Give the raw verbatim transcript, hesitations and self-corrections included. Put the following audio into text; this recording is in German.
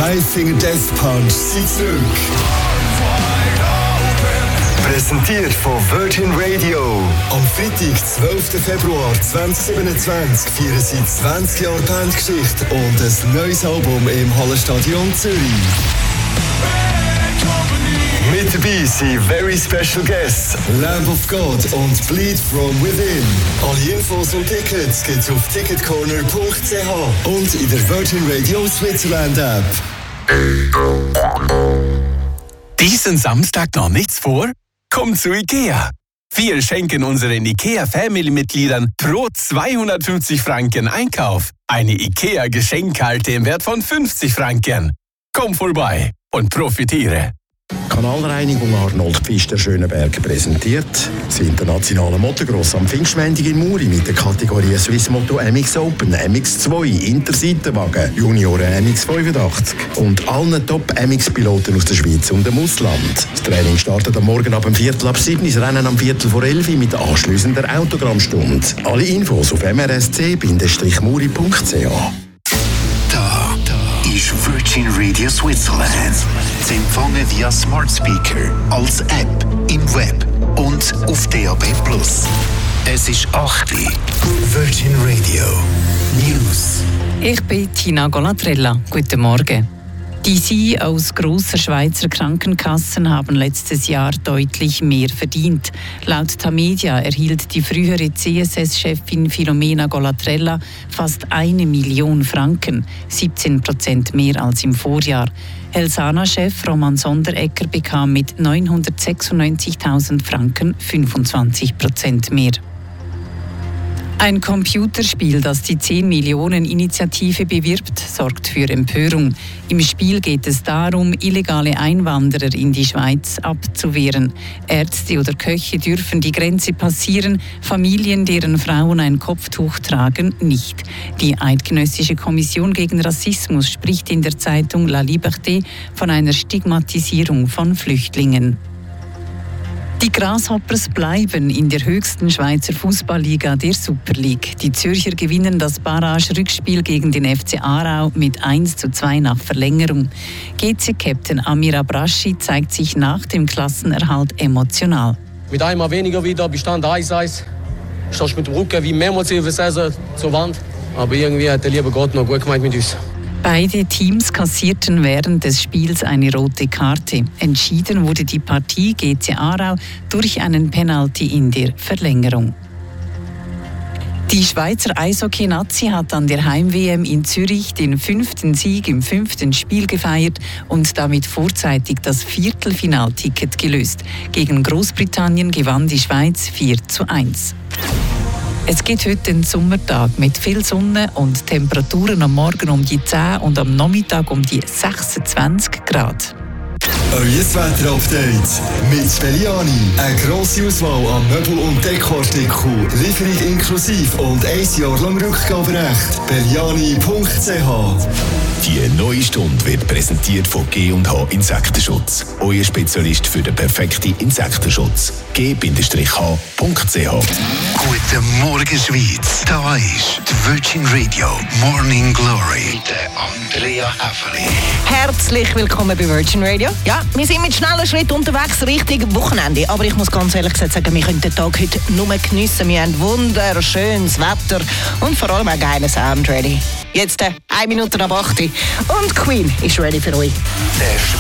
Five Finger Death Punch sind zurück. Präsentiert von Virgin Radio. Am Freitag, zwölften Februar zweitausendsiebenundzwanzig, feiern sie zwanzig Jahre Bandgeschichte und ein neues Album im Hallenstadion Zürich. Mit dabei sind very special guests, Lamb of God und Bleed from Within. Alle Infos und Tickets gibt's auf ticketcorner punkt c h und in der Virgin Radio Switzerland App. Diesen Samstag noch nichts vor? Komm zu IKEA. Wir schenken unseren IKEA-Family-Mitgliedern pro zweihundertfünfzig Franken Einkauf eine IKEA-Geschenkkarte im Wert von fünfzig Franken. Komm vorbei und profitiere. Kanalreinigung Arnold Pfister Schönenberg präsentiert das internationale Motocross am Pfingstmontag in Muri mit der Kategorie Swiss Moto M X Open, M X zwei, Interseitenwagen, Junioren M X fünfundachtzig und allen Top-M X-Piloten aus der Schweiz und dem Ausland. Das Training startet am Morgen ab dem Viertel ab sieben, das Rennen am Viertel vor elf mit anschliessender Autogrammstunde. Alle Infos auf m r s c dash muri punkt c h. Ist Virgin Radio Switzerland. Zu empfangen via Smart Speaker, als App, im Web und auf D A B plus. Es ist acht Uhr. Virgin Radio News. Ich bin Tina Golatrella. Guten Morgen. Die C E Os grosser Schweizer Krankenkassen haben letztes Jahr deutlich mehr verdient. Laut Tamedia erhielt die frühere C S S-Chefin Filomena Golatrella fast eine Million Franken, siebzehn Prozent mehr als im Vorjahr. Helsana-Chef Roman Sonderegger bekam mit neunhundertsechsundneunzigtausend Franken fünfundzwanzig Prozent mehr. Ein Computerspiel, das die zehn-Millionen-Initiative bewirbt, sorgt für Empörung. Im Spiel geht es darum, illegale Einwanderer in die Schweiz abzuwehren. Ärzte oder Köche dürfen die Grenze passieren, Familien, deren Frauen ein Kopftuch tragen, nicht. Die Eidgenössische Kommission gegen Rassismus spricht in der Zeitung La Liberté von einer Stigmatisierung von Flüchtlingen. Die Grasshoppers bleiben in der höchsten Schweizer Fußballliga, der Super League. Die Zürcher gewinnen das Barrage-Rückspiel gegen den F C Aarau mit eins zu zwei nach Verlängerung. G C-Captain Amir Abraschi zeigt sich nach dem Klassenerhalt emotional. Mit einmal weniger wieder, Bestand eins eins. Stehst mit dem Rücken wie mehrmals in der Saison zur Wand. Aber irgendwie hat der liebe Gott noch gut gemeint mit uns. Beide Teams kassierten während des Spiels eine rote Karte. Entschieden wurde die Partie G C Aarau durch einen Penalty in der Verlängerung. Die Schweizer Eishockey-Nazi hat an der Heim-W M in Zürich den fünften Sieg im fünften Spiel gefeiert und damit vorzeitig das Viertelfinalticket gelöst. Gegen Großbritannien gewann die Schweiz vier zu eins. Es gibt heute einen Sommertag mit viel Sonne und Temperaturen am Morgen um die zehn und am Nachmittag um die sechsundzwanzig Grad. Euer Wetter-Update mit Belliani. Eine grosse Auswahl an Möbel- und Dekoartikeln, Lieferung inklusive und ein Jahr lang Rückgaberecht. belliani punkt c h. Die neue Stunde wird präsentiert von G und H Insektenschutz. Euer Spezialist für den perfekten Insektenschutz. g h punkt c h. Guten Morgen, Schweiz. Da ist die Virgin Radio Morning Glory mit der Andrea Häfeli. Herzlich willkommen bei Virgin Radio. Ja, wir sind mit schnellen Schritt unterwegs Richtung Wochenende. Aber ich muss ganz ehrlich gesagt sagen, wir können den Tag heute nur geniessen. Wir haben wunderschönes Wetter und vor allem einen geilen Sound ready. Jetzt äh, eine Minute ab acht und Queen ist ready für euch. Der